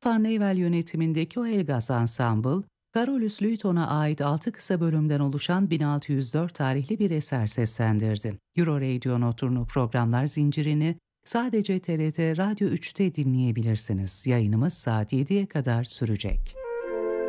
Van Neyvel yönetimindeki o Elgas Ensemble, Carolus Luyton'a ait 6 kısa bölümden oluşan 1604 tarihli bir eser seslendirdi. Euradio Nocturno programlar zincirini sadece TRT Radyo 3'te dinleyebilirsiniz. Yayınımız saat 7'ye kadar sürecek.